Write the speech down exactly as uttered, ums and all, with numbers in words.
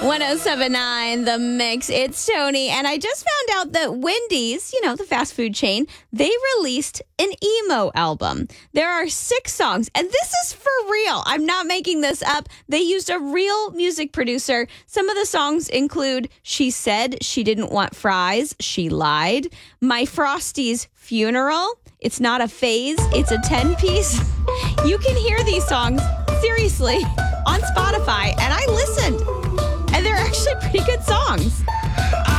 ten seventy-nine The Mix. It's Tony. And I just found out that Wendy's, you know, the fast food chain, they released an emo album. There are six songs, and this is for real. I'm not making this up. They used a real music producer. Some of the songs include She Said She Didn't Want Fries, She Lied, My Frosty's Funeral, It's Not a Phase, It's a ten-piece. You can hear these songs, seriously, on Spotify, and I listened. And they're actually pretty good songs.